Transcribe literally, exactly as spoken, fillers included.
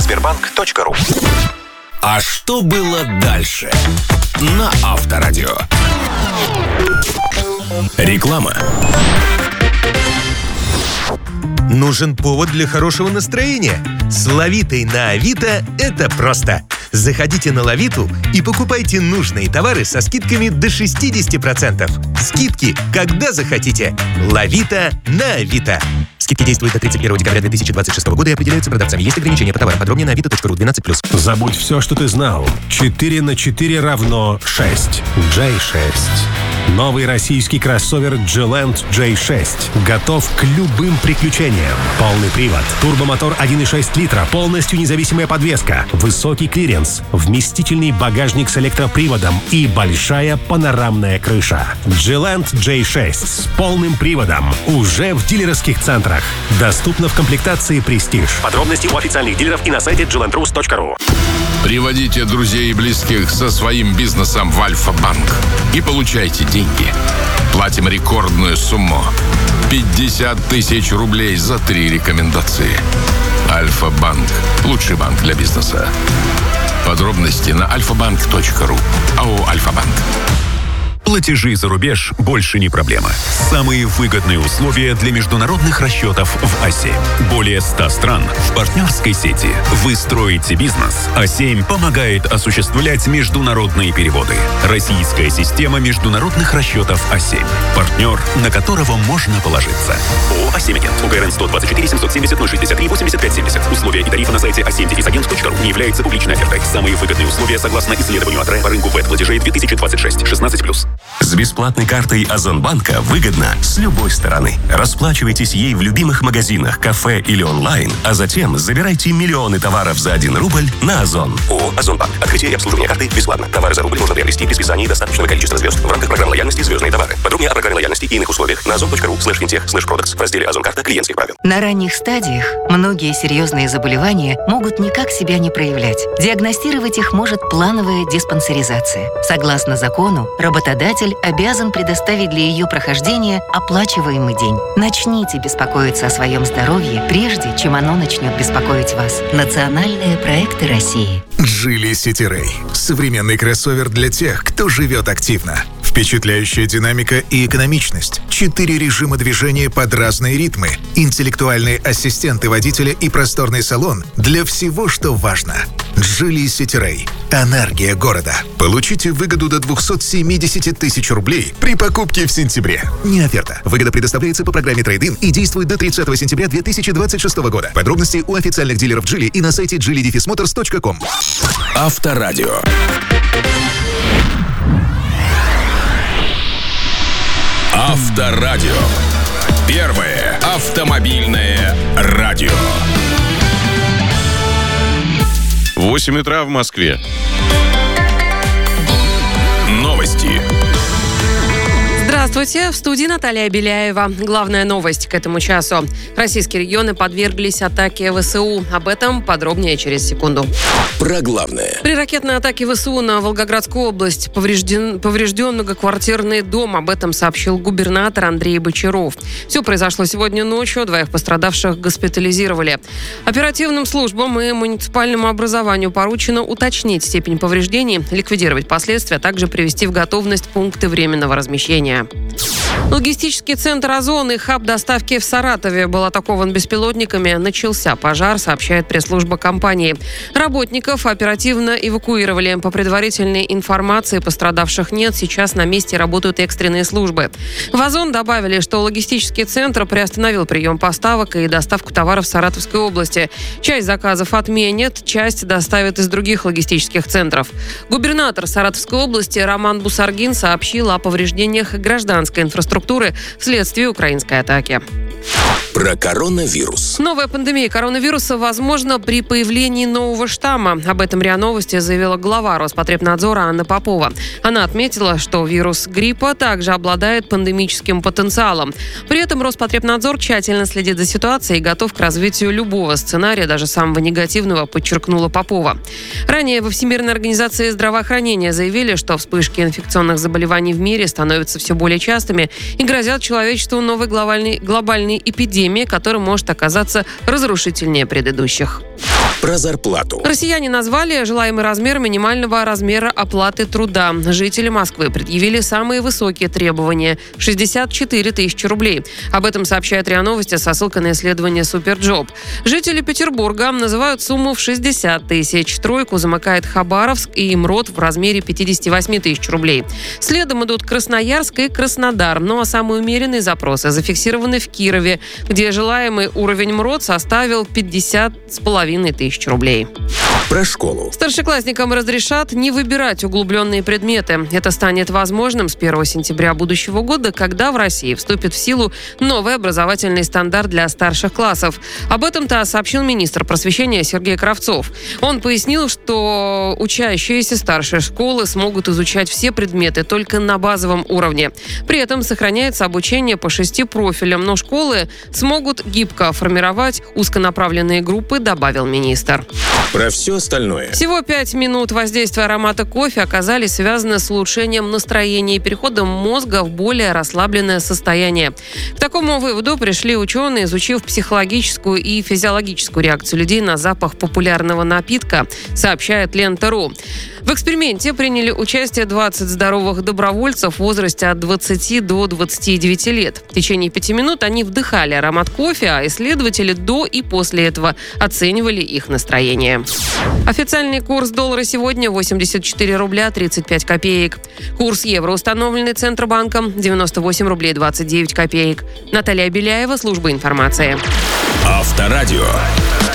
сбербанк точка ру. А что было дальше? На Авторадио. Реклама. Нужен повод для хорошего настроения? С Лавитой на Авито это просто. Заходите на Лавиту и покупайте нужные товары со скидками до шестьдесят процентов. Скидки, когда захотите. Лавита на Авито. Скидки действуют до тридцать первого декабря две тысячи двадцать шестого года и определяются продавцами. Есть ограничения по товарам. Подробнее на авито точка ру. двенадцать плюс. Забудь все, что ты знал. четыре на четыре равно шесть. джей шесть. Новый российский кроссовер G-Land джей шесть. Готов к любым приключениям. Полный привод. Турбомотор один и шесть литра. Полностью независимая подвеска. Высокий клиренс. Вместительный багажник с электроприводом. И большая панорамная крыша. G-Land джей шесть с полным приводом. Уже в дилерских центрах. Доступно в комплектации «Престиж». Подробности у официальных дилеров и на сайте джи ленд рус точка ру. Приводите друзей и близких со своим бизнесом в Альфа-банк и получайте деньги. Платим рекордную сумму – пятьдесят тысяч рублей за три рекомендации. Альфа-банк – лучший банк для бизнеса. Подробности на альфа банк точка ру. АО «Альфа-банк». Платежи за рубеж больше не проблема. Самые выгодные условия для международных расчетов в А семь. Более ста стран в партнерской сети. Вы строите бизнес. А семь помогает осуществлять международные переводы. Российская система международных расчетов А семь. Партнер, на которого можно положиться. ООО «А семь Агент». УГРН сто двадцать четыре семьсот семьдесят ноль шестьдесят три восемьдесят пять семьдесят. Условия и тарифы на сайте а семь агент точка ру не являются публичной офертой. Самые выгодные условия согласно исследованию АТРЭ по рынку вэт-платежей две тысячи двадцать шесть. шестнадцать плюс. С бесплатной картой Озонбанка выгодно с любой стороны. Расплачивайтесь ей в любимых магазинах, кафе или онлайн, а затем забирайте миллионы товаров за один рубль на Озон. ООО «Озонбанк». Открытие и обслуживание карты бесплатно. Товары за рубль можно приобрести при списании достаточного количества звезд в рамках программы лояльности «Звездные товары». Подробнее о программе лояльности и иных условиях на озон точка ру слэш финтех слэш продакс в разделе «Озонкарта. Клиентских правил». На ранних стадиях многие серьезные заболевания могут никак себя не проявлять. Диагностировать их может плановая диспансеризация. Согласно закону, работодатель обязан предоставить для ее прохождения оплачиваемый день. Начните беспокоиться о своем здоровье, прежде чем оно начнет беспокоить вас. Национальные проекты России. Geely City Ray. Современный кроссовер для тех, кто живет активно. Впечатляющая динамика и экономичность. Четыре режима движения под разные ритмы. Интеллектуальные ассистенты водителя и просторный салон для всего, что важно. Geely City Ray. Энергия города. Получите выгоду до двести семьдесят тысяч рублей при покупке в сентябре. Не оферта. Выгода предоставляется по программе трейд-ин и действует до тридцатого сентября две тысячи двадцать шестого года. Подробности у официальных дилеров Geely и на сайте джили моторс точка ком. Авторадио. Авторадио. Первое автомобильное радио. восемь утра в Москве. Новости. Здравствуйте, в студии Наталья Беляева. Главная новость к этому часу. Российские регионы подверглись атаке ВСУ. Об этом подробнее через секунду. Про главное. При ракетной атаке ВСУ на Волгоградскую область поврежден, поврежден многоквартирный дом. Об этом сообщил губернатор Андрей Бочаров. Все произошло сегодня ночью. Двоих пострадавших госпитализировали. Оперативным службам и муниципальному образованию поручено уточнить степень повреждений, ликвидировать последствия, а также привести в готовность пункты временного размещения. Логистический центр «Озон» и хаб доставки в Саратове был атакован беспилотниками. Начался пожар, сообщает пресс-служба компании. Работников оперативно эвакуировали. По предварительной информации пострадавших нет. Сейчас на месте работают экстренные службы. В «Озон» добавили, что логистический центр приостановил прием поставок и доставку товаров в Саратовской области. Часть заказов отменят, часть доставят из других логистических центров. Губернатор Саратовской области Роман Бусаргин сообщил о повреждениях гражданской инфраструктуры вследствие украинской атаки. Про коронавирус. Новая пандемия коронавируса возможна при появлении нового штамма. Об этом РИА Новости заявила глава Роспотребнадзора Анна Попова. Она отметила, что вирус гриппа также обладает пандемическим потенциалом. При этом Роспотребнадзор тщательно следит за ситуацией и готов к развитию любого сценария, даже самого негативного, подчеркнула Попова. Ранее во Всемирной организации здравоохранения заявили, что вспышки инфекционных заболеваний в мире становятся все более частыми и грозят человечеству новой глобальной, глобальной эпидемией, которая может оказаться разрушительнее предыдущих. Про зарплату. Россияне назвали желаемый размер минимального размера оплаты труда. Жители Москвы предъявили самые высокие требования – шестьдесят четыре тысячи рублей. Об этом сообщает РИА Новости со ссылкой на исследование Суперджоп. Жители Петербурга называют сумму в шестьдесят тысяч. Тройку замыкает Хабаровск и МРОД в размере пятьдесят восемь тысяч рублей. Следом идут Красноярск и Краснодар. Ну а самые умеренные запросы зафиксированы в Кирове, где желаемый уровень МРОД составил пятьдесят с половиной тысяч рублей. Про школу. Старшеклассникам разрешат не выбирать углубленные предметы. Это станет возможным с первого сентября будущего года, когда в России вступит в силу новый образовательный стандарт для старших классов. Об этом-то сообщил министр просвещения Сергей Кравцов. Он пояснил, что учащиеся старшей школы смогут изучать все предметы только на базовом уровне. При этом сохраняется обучение по шести профилям, но школы смогут гибко формировать узконаправленные группы, добавил министр. Про все остальное. Всего пять минут воздействия аромата кофе оказались связаны с улучшением настроения и переходом мозга в более расслабленное состояние. К такому выводу пришли ученые, изучив психологическую и физиологическую реакцию людей на запах популярного напитка, сообщает Лента.ру. В эксперименте приняли участие двадцать здоровых добровольцев в возрасте от двадцати до двадцати девяти лет. В течение пяти минут они вдыхали аромат кофе, а исследователи до и после этого оценивали их настроение. Официальный курс доллара сегодня восемьдесят четыре рубля тридцать пять копеек. Курс евро, установленный Центробанком, девяносто восемь рублей двадцать девять копеек. Наталья Беляева, служба информации. Авторадио.